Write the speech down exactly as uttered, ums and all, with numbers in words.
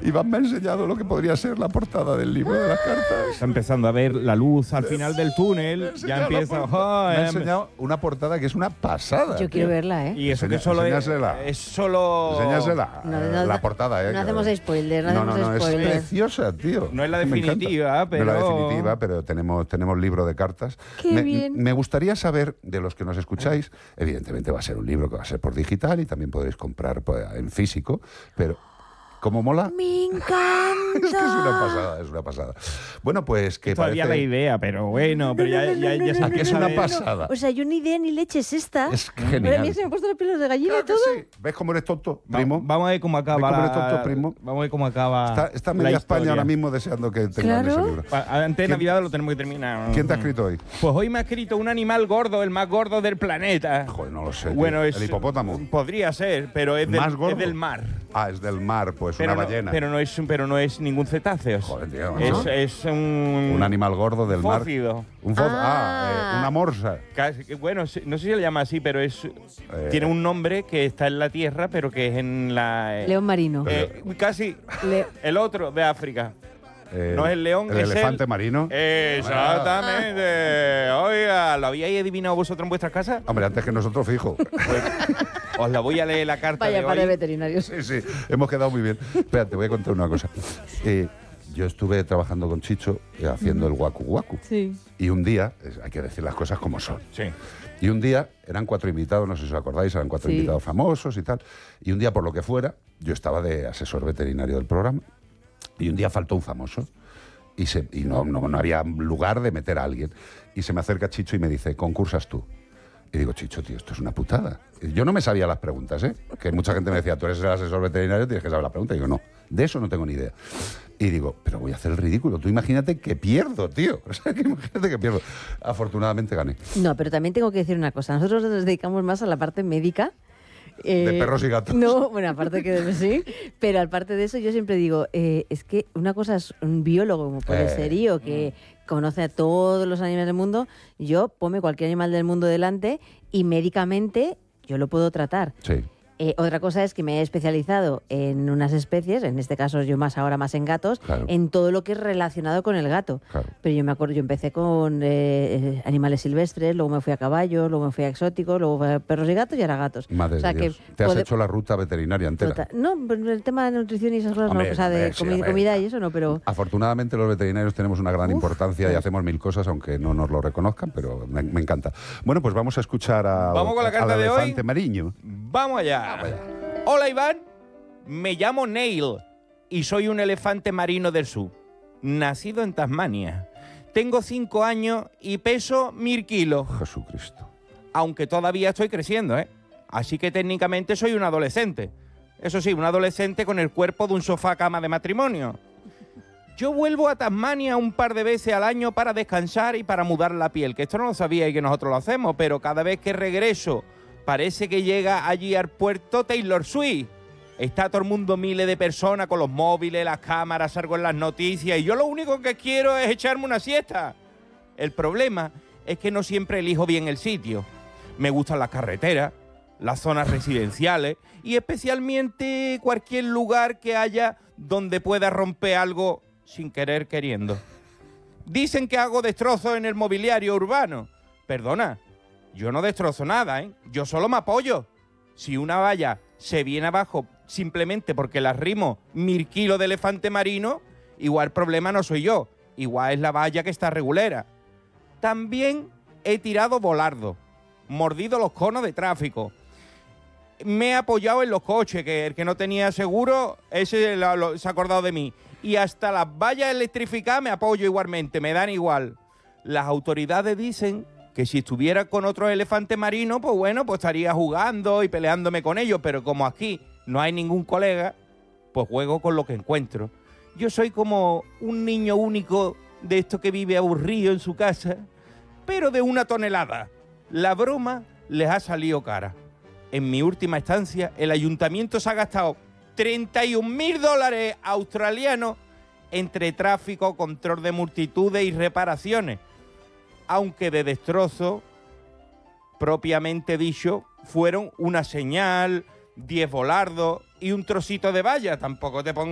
Iván me ha enseñado lo que podría ser la portada del libro de las cartas. Está empezando a ver la luz al final del túnel. Ya empieza... Oh, me ha eh, enseñado una portada que es una pasada. Yo tío. quiero verla, ¿eh? Y eso Enseña- que solo es, enséñasela. es solo... Enséñasela, No, eh, no, la no, portada, ¿eh? no hacemos spoiler, no No, no, hacemos no, es spoiler. preciosa, tío. No es la Me encanta. definitiva, pero... No es la definitiva, pero tenemos, tenemos libro de cartas. ¡Qué me, bien! me gustaría saber, de los que nos escucháis, evidentemente va a ser un libro que va a ser por digital y también podréis comprar pues, en físico, pero ¿cómo mola? ¡Me encanta! Es que es una pasada, es una pasada. Bueno, pues que Todavía parece... la idea, pero bueno, pero ya, ya, ya se ¿A qué es empieza a una ver. pasada? O sea, yo ni idea ni leche es esta. Es Pero a genial. mí se me han puesto los pelos de gallina Claro y que todo. sí. ¿Ves cómo eres tonto, Va- primo? Vamos a ver cómo acaba ¿Ves cómo la... eres tonto, primo? Vamos a ver cómo acaba Está, está la media historia. España ahora mismo deseando que tengan Claro. ese libro. Pa- Antes de ¿Quién- Navidad lo tenemos que terminar. ¿Quién te ha escrito hoy? Pues hoy me ha escrito un animal gordo, el más gordo del planeta. Joder, no lo sé. tío. Bueno, es... ¿El hipopótamo? Podría ser, pero es del, ¿Más gordo? es del mar. Ah, es del mar, pues Pero una no, ballena. pero no es, pero no es ningún cetáceo. Joder, tío, es, macho. es un... Un animal gordo del mar. fócido. Un fósido. Ah. Ah, eh, una morsa. Casi- que, bueno, sí- no sé si se le llama así, pero es Eh. tiene un nombre que está en la tierra, pero que es en la... eh, León marino. eh, casi Le- el otro de África. Eh, No es el león, el es elefante el- marino. Exactamente. Oiga, ¿lo habíais adivinado vosotros en vuestras casas? Hombre, antes que nosotros, fijo. Pues, os la voy a leer la carta Vaya de par de hoy. veterinarios. Sí, sí, hemos quedado muy bien. Espera, te voy a contar una cosa. Eh, yo estuve trabajando con Chicho eh, haciendo el Waku Waku. Sí. Y un día, es- hay que decir las cosas como son. Sí. Y un día, eran cuatro invitados, no sé si os acordáis, eran cuatro Sí. invitados famosos y tal. Y un día, por lo que fuera, yo estaba de asesor veterinario del programa. Y un día faltó un famoso. Y, se, y no, no, no había lugar de meter a alguien. Y se me acerca Chicho y me dice, concursas tú. Y digo, Chicho, tío, esto es una putada. Y yo no me sabía las preguntas, ¿eh? Que mucha gente me decía, tú eres el asesor veterinario, tienes que saber la pregunta. Y digo, no, de eso no tengo ni idea. Y digo, pero voy a hacer el ridículo. Tú imagínate que pierdo, tío. O sea, que imagínate que pierdo. Afortunadamente gané. No, pero también tengo que decir una cosa. Nosotros nos dedicamos más a la parte médica. eh, De perros y gatos. No, bueno, aparte que de sí, pero aparte de eso yo siempre digo, eh, es que una cosa es un biólogo como puede Eh. ser yo, que conoce a todos los animales del mundo, yo ponme cualquier animal del mundo delante y médicamente yo lo puedo tratar. Sí. Eh, otra cosa es que me he especializado en unas especies, en este caso yo más ahora más en gatos, Claro. en todo lo que es relacionado con el gato. Claro. Pero yo me acuerdo, yo empecé con eh, eh, animales silvestres, luego me fui a caballos, luego me fui a exóticos, luego fui a perros y gatos y ahora gatos. Madre o sea de Dios. que Te has pode- hecho la ruta veterinaria entera. Total- No, pero el tema de nutrición y esas cosas Hombre, no, o sea, de hombre, sí, comi- hombre. comida y eso no, pero... Afortunadamente los veterinarios tenemos una gran Uf, importancia y pues. hacemos mil cosas, aunque no nos lo reconozcan, pero me, me encanta. Bueno, pues vamos a escuchar a, Vamos con la carta al de hoy. elefante mariño. Vamos allá. Hola, Iván. Me llamo Neil y soy un elefante marino del sur, nacido en Tasmania. Tengo cinco años y peso mil kilos, Jesucristo. aunque todavía estoy creciendo, ¿eh? Así que técnicamente soy un adolescente. Eso sí, un adolescente con el cuerpo de un sofá cama de matrimonio. Yo vuelvo a Tasmania un par de veces al año para descansar y para mudar la piel, que esto no lo sabía y que nosotros lo hacemos, pero cada vez que regreso parece que llega allí al puerto Taylor Swift. Está todo el mundo, miles de personas con los móviles, las cámaras, salgo en las noticias y yo lo único que quiero es echarme una siesta. El problema es que no siempre elijo bien el sitio. Me gustan las carreteras, las zonas residenciales y especialmente cualquier lugar que haya donde pueda romper algo sin querer queriendo. Dicen que hago destrozos en el mobiliario urbano. Perdona, yo no destrozo nada, ¿eh? Yo solo me apoyo. Si una valla se viene abajo simplemente porque la arrimo mil kilos de elefante marino, igual el problema no soy yo, igual es la valla que está regulera. También he tirado volardo, mordido los conos de tráfico. Me he apoyado en los coches, que el que no tenía seguro, ese lo, lo, se ha acordado de mí. Y hasta las vallas electrificadas me apoyo igualmente, me dan igual. Las autoridades dicen que si estuviera con otros elefantes marinos, pues bueno, pues estaría jugando y peleándome con ellos, pero como aquí no hay ningún colega, pues juego con lo que encuentro. Yo soy como un niño único de esto que vive aburrido en su casa, pero de una tonelada. La broma les ha salido cara. En mi última estancia, el ayuntamiento se ha gastado treinta y un mil dólares australianos entre tráfico, control de multitudes y reparaciones. Aunque de destrozo, propiamente dicho, fueron una señal, diez volardos y un trocito de valla. Tampoco te pongo